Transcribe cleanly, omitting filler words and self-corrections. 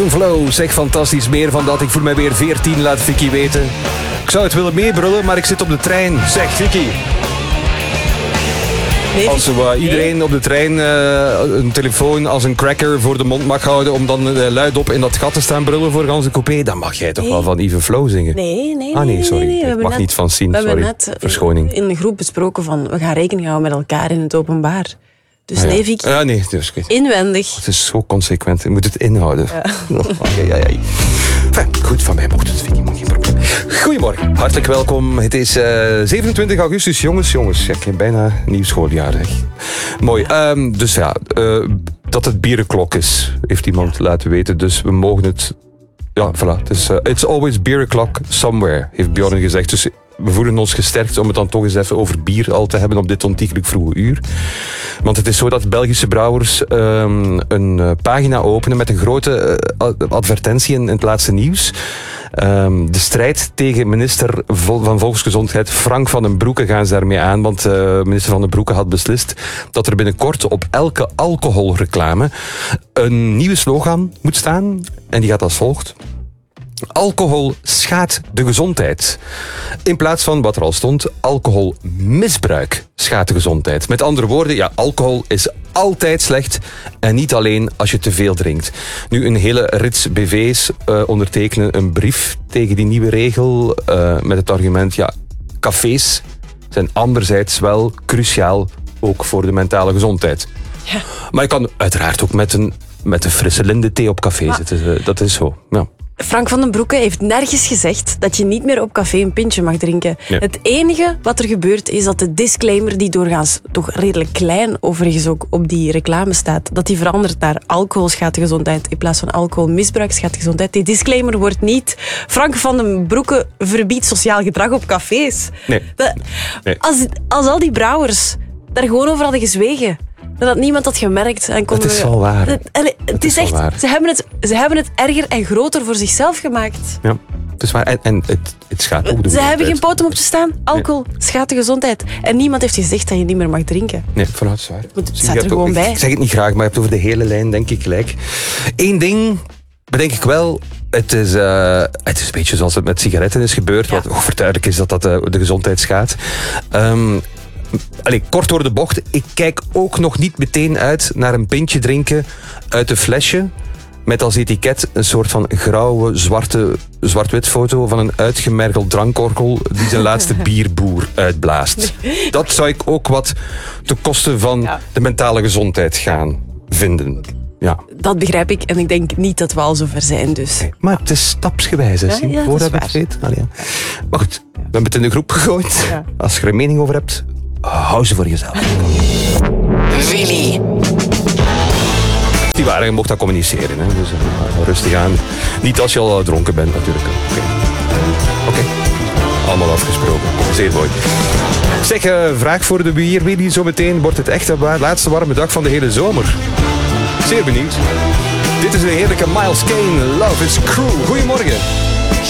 Evenflow, zeg fantastisch, meer van dat. Ik voel mij weer 14, laat Vicky weten. Ik zou het willen meebrullen, maar ik zit op de trein. Zeg, Vicky. Nee, als iedereen op de trein een telefoon als een cracker voor de mond mag houden om dan luidop in dat gat te staan brullen voor ganse coupé, dan mag jij toch wel van Evenflow zingen? Nee, sorry. Nee. Ik mag niet van zien, sorry. We hebben net verschoning. in de groep besproken van we gaan rekening houden met elkaar in het openbaar. Dus nee, Vicky. Ja, nee, dus inwendig. Het is zo consequent. Je moet het inhouden. Ja. Enfin, goed, van mij mocht het, Vicky. Geen probleem. Goedemorgen. Hartelijk welkom. Het is 27 augustus. Jongens. Ja, ik heb bijna een nieuw schooljaar. Zeg. Mooi. Dus ja, dat het bierenklok is, heeft iemand laten weten. Dus we mogen het... Ja, voilà. Het is, it's always beer o'clock somewhere, heeft Bjorn gezegd. Dus we voelen ons gesterkt om het dan toch eens even over bier al te hebben op dit ontiegelijk vroege uur. Want het is zo dat Belgische brouwers een pagina openen met een grote advertentie in het laatste nieuws. De strijd tegen minister van Volksgezondheid Frank van den Broeke gaan ze daarmee aan. Want minister van den Broeke had beslist dat er binnenkort op elke alcoholreclame een nieuwe slogan moet staan. En die gaat als volgt. Alcohol schaadt de gezondheid. In plaats van wat er al stond, alcoholmisbruik schaadt de gezondheid. Met andere woorden, ja, alcohol is altijd slecht en niet alleen als je te veel drinkt. Nu, een hele rits BV's ondertekenen een brief tegen die nieuwe regel met het argument, ja, cafés zijn anderzijds wel cruciaal ook voor de mentale gezondheid. Ja. Maar je kan uiteraard ook met een frisse linde-thee op café zitten. Dat is zo, ja. Frank van den Broeke heeft nergens gezegd dat je niet meer op café een pintje mag drinken. Nee. Het enige wat er gebeurt is dat de disclaimer, die doorgaans toch redelijk klein overigens ook op die reclame staat, dat die verandert naar alcohol schaadt de gezondheid in plaats van alcoholmisbruik schaadt de gezondheid. Die disclaimer wordt niet Frank van den Broeke verbiedt sociaal gedrag op cafés. Nee. Als al die brouwers daar gewoon over hadden gezwegen, dan had niemand dat gemerkt. En dat is wel waar. Het is echt, ze hebben het erger en groter voor zichzelf gemaakt. Ja, het is waar. En het schaadt ook de gezondheid. Ze hebben geen poot om op te staan. Alcohol schaadt de gezondheid. En niemand heeft gezegd dat je niet meer mag drinken. Nee, vanuit zwaar. Het staat er gewoon bij. Ik zeg het niet graag, maar je hebt over de hele lijn, denk ik, gelijk. Eén ding bedenk ik wel. Het is een beetje zoals het met sigaretten is gebeurd. Ja. Wat overduidelijk is dat de gezondheid schaadt. Kort door de bocht. Ik kijk ook nog niet meteen uit naar een pintje drinken uit een flesje. Met als etiket een soort van grauwe, zwart-wit foto van een uitgemergeld drankorgel die zijn laatste bierboer uitblaast. Dat zou ik ook wat ten koste van de mentale gezondheid gaan vinden. Ja. Dat begrijp ik en ik denk niet dat we al zover zijn. Dus. Nee, maar het is stapsgewijs. Voordat ik het weet. Maar goed, we hebben het in de groep gegooid. Ja. Als je er een mening over hebt, hou ze voor jezelf. Willy. Die waren, je mocht dat communiceren. Hè? Dus rustig aan. Niet als je al dronken bent, natuurlijk. Oké. Allemaal afgesproken. Zeer mooi. Zeg, vraag voor de bier. Willy, zometeen wordt het echt de laatste warme dag van de hele zomer. Zeer benieuwd. Dit is de heerlijke Miles Kane. Love is Cruel. Goedemorgen.